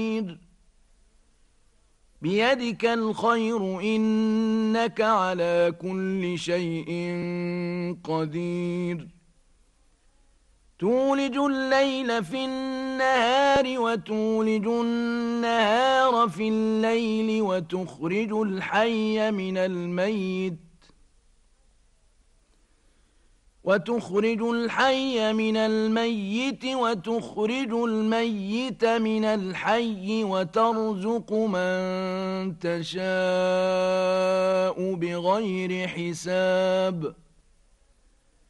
بيدك الخير إنك على كل شيء قدير تولج الليل في النهار وتولج النهار في الليل وتخرج الحي من الميت وتخرج الميت من الحي وترزق من تشاء بغير حساب